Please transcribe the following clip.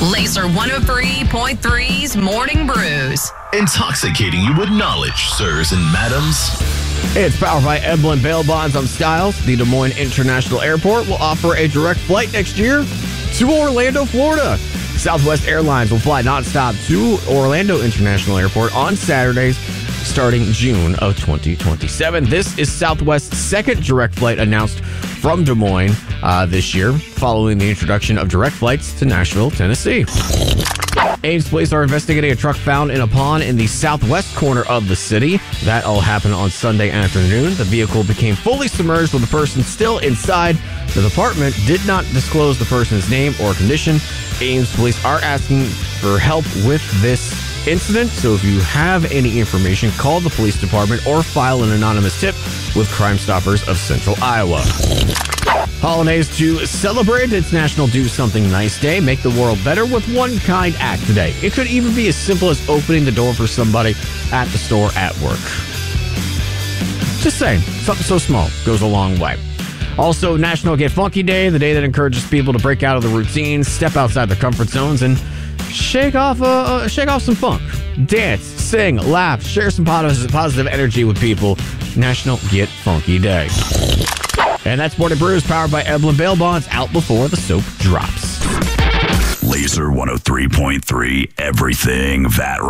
Laser 103.3's Morning Brews. Intoxicating you with knowledge, sirs and madams. It's powered by Eblin Bail Bonds on Styles. The Des Moines International Airport will offer a direct flight next year to Orlando, Florida. Southwest Airlines will fly nonstop to Orlando International Airport on Saturdays starting June of 2027. This is Southwest's second direct flight announced from Des Moines this year, following the introduction of direct flights to Nashville, Tennessee. Ames police are investigating a truck found in a pond in the southwest corner of the city. That all happened on Sunday afternoon. The vehicle became fully submerged with the person still inside. The department did not disclose the person's name or condition. Ames police are asking for help with this incident, so if you have any information, call the police department or file an anonymous tip with Crime Stoppers of Central Iowa. Holidays to celebrate. It's National Do Something Nice Day. Make the world better with one kind act today. It could even be as simple as opening the door for somebody at the store at work. Just saying, something so small goes a long way. Also, National Get Funky Day, the day that encourages people to break out of the routine, step outside their comfort zones, and shake off some funk. Dance, sing, laugh, share some positive energy with people. National Get Funky Day. And that's Morning Brews, powered by Eblin Bail Bonds, out before the soap drops. Laser 103.3, everything VAT